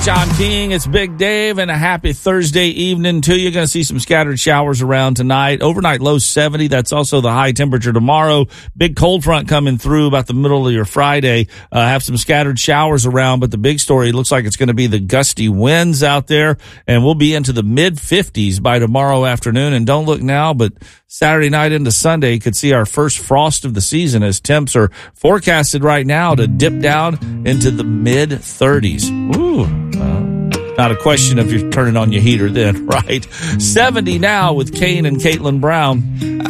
John King, it's Big Dave, and a happy Thursday evening to you. Going to see some scattered showers around tonight. Overnight low 70. That's also the high temperature tomorrow. Big cold front coming through about the middle of your Friday. Have some scattered showers around, but the big story looks like it's going to be the gusty winds out there, and we'll be into the mid 50s by tomorrow afternoon. And don't look now, but Saturday night into Sunday could see our first frost of the season as temps are forecasted right now to dip down into the mid 30s. Ooh. Not a question if you're turning on your heater then, right? 70 now with Kane and Caitlin Brown.